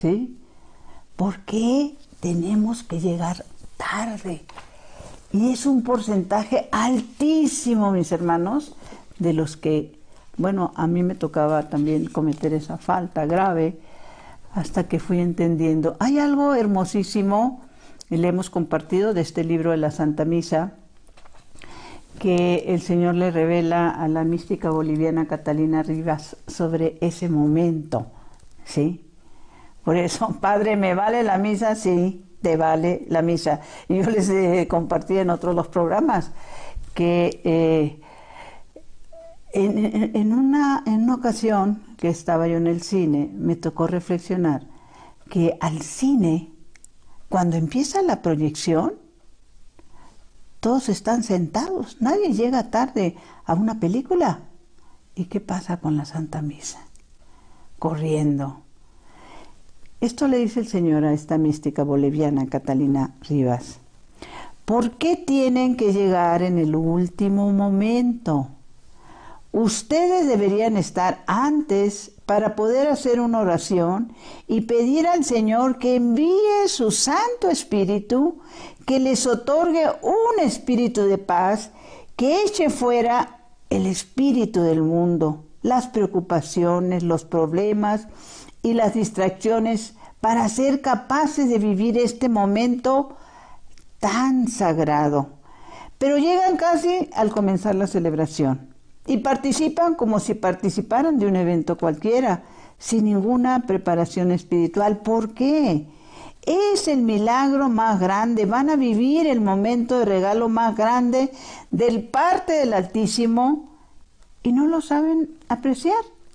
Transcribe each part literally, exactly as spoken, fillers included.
¿Sí? ¿Por qué tenemos que llegar tarde? Y es un porcentaje altísimo, mis hermanos, de los que, bueno, a mí me tocaba también cometer esa falta grave hasta que fui entendiendo. Hay algo hermosísimo, y le hemos compartido de este libro de la Santa Misa, que el Señor le revela a la mística boliviana Catalina Rivas sobre ese momento, ¿sí? Por eso, Padre, ¿me vale la misa? Sí, te vale la misa. Y yo les eh, compartí en otros los programas que eh, en, en, en, una, en una ocasión que estaba yo en el cine, me tocó reflexionar que al cine, cuando empieza la proyección, todos están sentados, nadie llega tarde a una película. ¿Y qué pasa con la Santa Misa? Corriendo. Esto le dice el Señor a esta mística boliviana, Catalina Rivas. ¿Por qué tienen que llegar en el último momento? Ustedes deberían estar antes para poder hacer una oración y pedir al Señor que envíe su Santo Espíritu, que les otorgue un espíritu de paz, que eche fuera el espíritu del mundo, las preocupaciones, los problemas y las distracciones, para ser capaces de vivir este momento tan sagrado. Pero llegan casi al comenzar la celebración y participan como si participaran de un evento cualquiera, sin ninguna preparación espiritual. ¿Por qué? Es el milagro más grande, van a vivir el momento de regalo más grande del parte del Altísimo y no lo saben apreciar.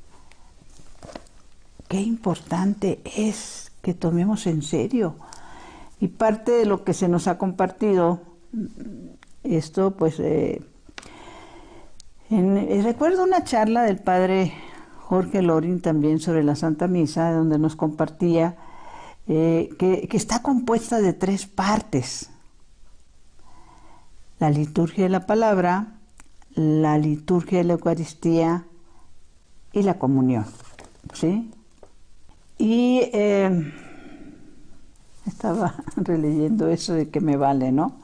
Qué importante es que tomemos en serio. Y parte de lo que se nos ha compartido, esto pues, eh, en, eh, recuerdo una charla del padre Jorge Loring también sobre la Santa Misa, donde nos compartía eh, que, que está compuesta de tres partes: la liturgia de la palabra, la liturgia de la Eucaristía y la comunión, ¿sí? Y eh, estaba releyendo eso de que me vale, ¿no?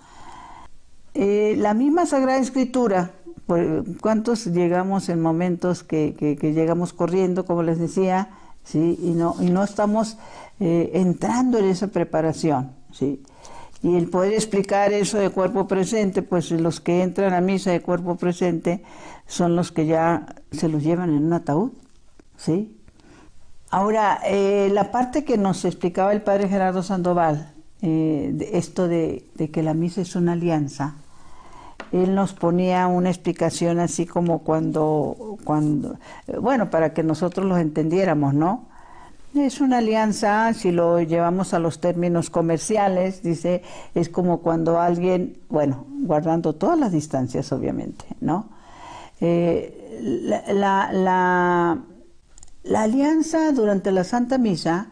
Eh, la misma Sagrada Escritura, ¿cuántos llegamos en momentos que, que, que llegamos corriendo, como les decía, ¿sí? y, no, y no estamos eh, entrando en esa preparación, ¿sí? Y el poder explicar eso de cuerpo presente, pues los que entran a misa de cuerpo presente son los que ya se los llevan en un ataúd, ¿sí? Ahora, eh, la parte que nos explicaba el padre Gerardo Sandoval, eh, de esto de, de que la misa es una alianza, él nos ponía una explicación así como cuando, cuando, bueno, para que nosotros los entendiéramos, ¿no? Es una alianza, si lo llevamos a los términos comerciales, dice, es como cuando alguien, bueno, guardando todas las distancias, obviamente, ¿no? Eh, la, la, la La alianza durante la Santa Misa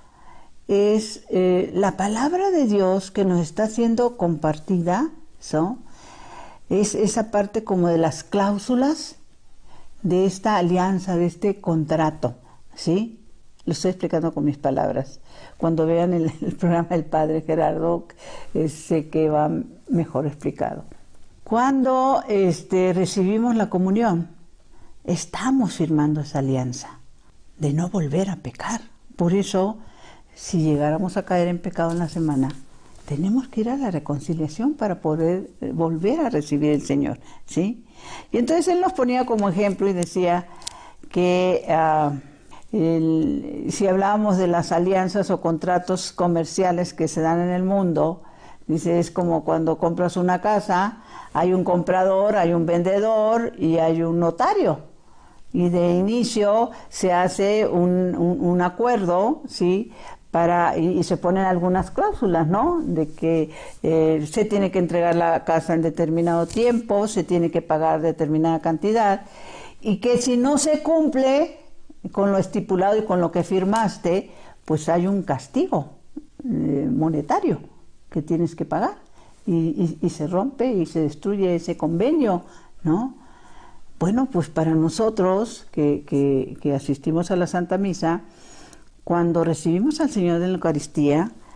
es eh, la palabra de Dios que nos está siendo compartida, ¿so? Es esa parte como de las cláusulas de esta alianza, de este contrato, ¿sí? Lo estoy explicando con mis palabras. Cuando vean el, el programa del padre Gerardo, eh, sé que va mejor explicado. Cuando este, recibimos la comunión, estamos firmando esa alianza de no volver a pecar. Por eso, si llegáramos a caer en pecado en la semana, tenemos que ir a la reconciliación para poder volver a recibir el Señor, ¿sí? Y entonces él nos ponía como ejemplo y decía que uh, el, si hablábamos de las alianzas o contratos comerciales que se dan en el mundo, dice, es como cuando compras una casa, hay un comprador, hay un vendedor y hay un notario. Y de inicio se hace un, un, un acuerdo, ¿sí? Para, y, y se ponen algunas cláusulas, ¿no? De que eh, se tiene que entregar la casa en determinado tiempo, se tiene que pagar determinada cantidad, y que si no se cumple con lo estipulado y con lo que firmaste, pues hay un castigo eh, monetario que tienes que pagar, y, y, y se rompe y se destruye ese convenio, ¿no? Bueno, pues para nosotros que, que, que asistimos a la Santa Misa, Cuando recibimos al Señor en la Eucaristía,